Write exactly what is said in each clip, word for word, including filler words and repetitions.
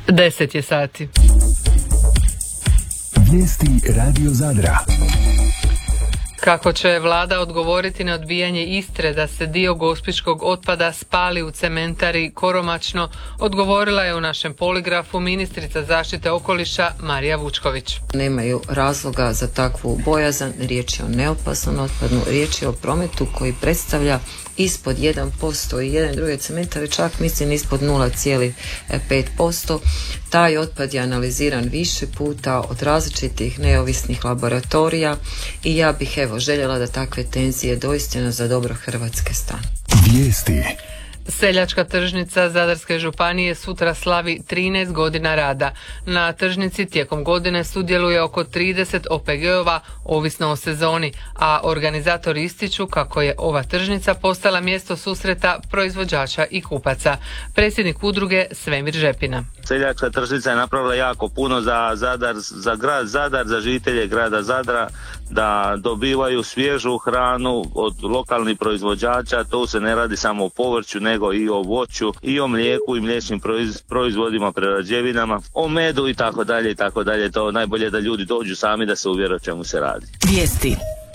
Deset je sati. Vijesti Radio Zadra. Kako će vlada odgovoriti na odbijanje Istre da se dio gospićkog otpada spali u cementari Koromačno, odgovorila je u našem poligrafu ministrica zaštite okoliša Marija Vučković. Nemaju razloga za takvu bojazan, riječ je o neopasnom otpadu, riječ je o prometu koji predstavlja ispod jedan posto i jedan drugi cementari, čak mislim ispod nula zarez pet posto. Taj otpad je analiziran više puta od različitih neovisnih laboratorija i ja bih evo željela da takve tenzije doistinu za dobro Hrvatske stanu. Vijesti. Seljačka tržnica Zadarske županije sutra slavi trinaest godina rada. Na tržnici tijekom godine sudjeluje oko trideset O P G-ova, ovisno o sezoni, a organizatori ističu kako je ova tržnica postala mjesto susreta proizvođača i kupaca. Predsjednik udruge Svemir Žepina. Seljačka tržnica je napravila jako puno za Zadar, za grad Zadar, za žitelje grada Zadra, da dobivaju svježu hranu od lokalnih proizvođača. To se ne radi samo o povrću, nego i o voću, i o mlijeku i mliječnim proizvodima, prerađevinama, o medu i tako dalje i tako dalje. To najbolje da ljudi dođu sami da se uvjere o čemu se radi. Vijesti.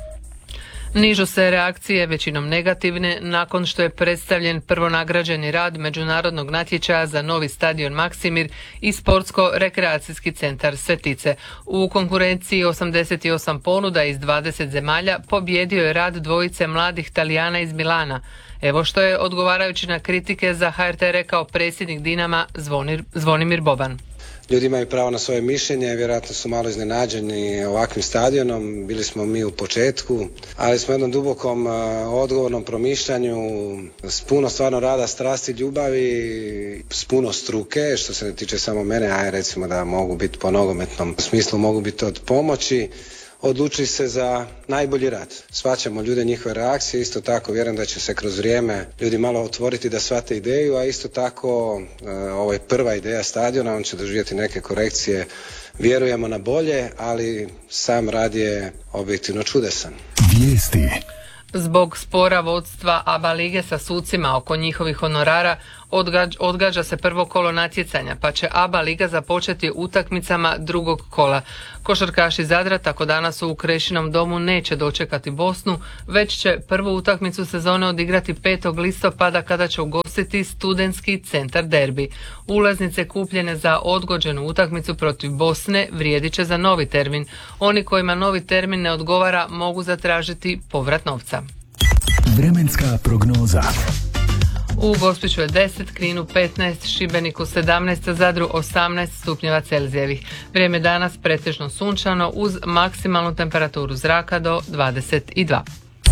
Nižu se reakcije, većinom negativne, nakon što je predstavljen prvonagrađeni rad međunarodnog natječaja za novi stadion Maksimir i sportsko-rekreacijski centar Svetice. U konkurenciji osamdeset osam ponuda iz dvadeset zemalja pobjedio je rad dvojice mladih Talijana iz Milana. Evo što je odgovarajući na kritike za H R T rekao predsjednik Dinama Zvonir, Zvonimir Boban. Ljudi imaju pravo na svoje mišljenje, vjerojatno su malo iznenađeni ovakvim stadionom, bili smo mi u početku, ali smo jednom dubokom, odgovornom promišljanju, s puno stvarno rada, strasti, ljubavi, s puno struke, što se ne tiče samo mene, a recimo da mogu biti po nogometnom smislu, mogu biti od pomoći, odlučili se za najbolji rad. Shvaćamo ljude, njihove reakcije, isto tako vjerujem da će se kroz vrijeme ljudi malo otvoriti da shvate ideju, a isto tako ovo je prva ideja stadiona, on će doživjeti neke korekcije, vjerujemo na bolje, ali sam rad je objektivno čudesan. Vijesti. Zbog spora vodstva A B A lige sa sucima oko njihovih honorara odgađa, odgađa se prvo kolo natjecanja, pa će A B A liga započeti utakmicama drugog kola. Košarkaši Zadra tako danas u Krešinom domu neće dočekati Bosnu, već će prvu utakmicu sezone odigrati petog listopada kada će ugostiti studentski centar derbi. Ulaznice kupljene za odgođenu utakmicu protiv Bosne vrijedit će za novi termin. Oni kojima novi termin ne odgovara mogu zatražiti povrat novca. Vremenska prognoza. U Gospiću je deset, Kninu petnaest, Šibeniku sedamnaest, Zadru osamnaest stupnjeva Celzijevih. Vrijeme danas pretežno sunčano uz maksimalnu temperaturu zraka do dvadeset dva.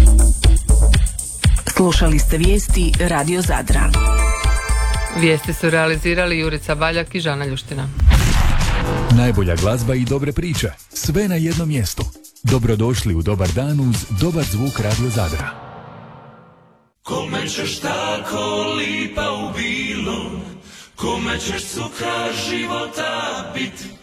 Slušali ste vijesti Radio Zadra. Vijesti su realizirali Jurica Baljak i Žana Ljuština. Najbolja glazba i dobre priče, sve na jednom mjestu. Dobrodošli u dobar dan uz dobar zvuk Radio Zadra. Kome ćeš tako lipa u bilo, kome ćeš cuka života biti.